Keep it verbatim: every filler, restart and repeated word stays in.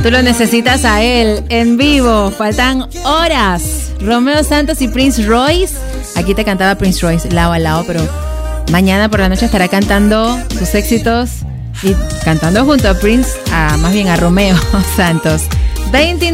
tú lo necesitas a él en vivo. Faltan horas. Romeo Santos y Prince Royce. Aquí te cantaba Prince Royce lado a lado, pero mañana por la noche estará cantando sus éxitos y cantando junto a Prince, a, más bien a Romeo Santos. veintinueve